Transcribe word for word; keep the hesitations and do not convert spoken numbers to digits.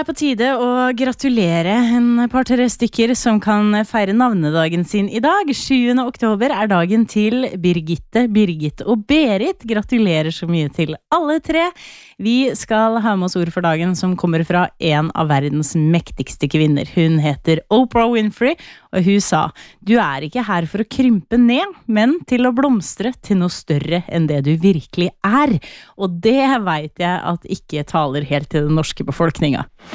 er på tide å gratulere en par tre stykker som kan feire navnedagen sin i dag. sjuende oktober er dagen til Birgitte, Birgit og Berit. Gratulerer så mye til alle tre. Vi skal ha med oss ord for dagen som kommer fra en av verdens mektigste kvinner. Hun heter Oprah Winfrey, og hun sa: du er ikke her for å krympe ned, men til å blomstre til noe større enn det du virkelig er. Og det vet jeg at ikke taler helt til den norske befolkninga.